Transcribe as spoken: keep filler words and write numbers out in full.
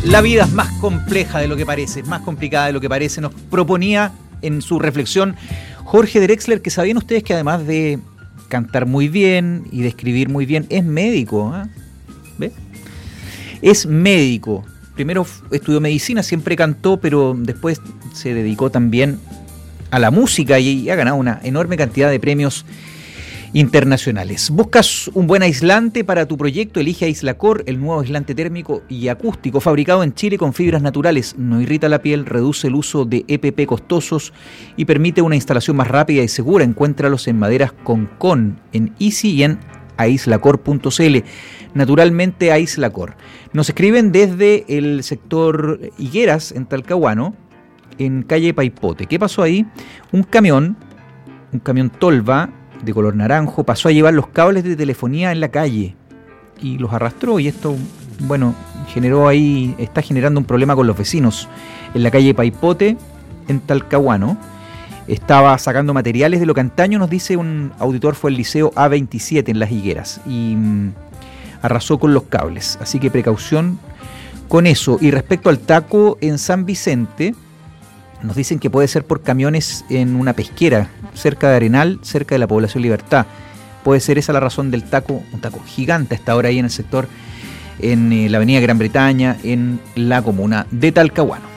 La vida es más compleja de lo que parece, es más complicada de lo que parece. Nos proponía en su reflexión Jorge Drexler, que sabían ustedes que además de cantar muy bien y de escribir muy bien, es médico. ¿eh? ¿Ve? Es médico. Primero estudió medicina, siempre cantó, pero después se dedicó también a la música y ha ganado una enorme cantidad de premios internacionales. ¿Buscas un buen aislante para tu proyecto? Elige Aislacor, el nuevo aislante térmico y acústico fabricado en Chile con fibras naturales. No irrita la piel, reduce el uso de E P P costosos y permite una instalación más rápida y segura. Encuéntralos en maderas Concon, en Easy y en aislacor punto c l. Naturalmente Aislacor. Nos escriben desde el sector Higueras, en Talcahuano, en calle Paipote. ¿Qué pasó ahí? Un camión, un camión tolva de color naranjo, pasó a llevar los cables de telefonía en la calle y los arrastró, y esto, bueno, generó ahí, está generando un problema con los vecinos en la calle Paipote, en Talcahuano. Estaba sacando materiales de lo que antaño, nos dice un auditor, fue el liceo A veintisiete en Las Higueras, y mmm, arrasó con los cables, así que precaución con eso. Y respecto al taco en San Vicente, nos dicen que puede ser por camiones en una pesquera, cerca de Arenal, cerca de la población Libertad. Puede ser esa la razón del taco, un taco gigante hasta ahora ahí en el sector, en eh, la avenida Gran Bretaña, en la comuna de Talcahuano.